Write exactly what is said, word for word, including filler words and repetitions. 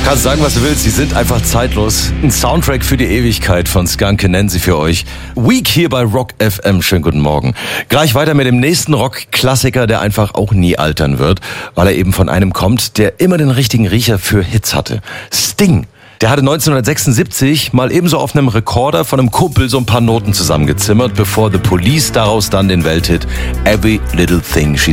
Kannst sagen, was du willst, sie sind einfach zeitlos. Ein Soundtrack für die Ewigkeit von Skanke nennen sie für euch. Week hier bei Rock F M. Schönen guten Morgen. Gleich weiter mit dem nächsten Rock-Klassiker, der einfach auch nie altern wird, weil er eben von einem kommt, der immer den richtigen Riecher für Hits hatte. Sting. Der hatte neunzehnhundertsechsundsiebzig mal ebenso auf einem Rekorder von einem Kumpel so ein paar Noten zusammengezimmert, bevor The Police daraus dann den Welthit Every Little Thing She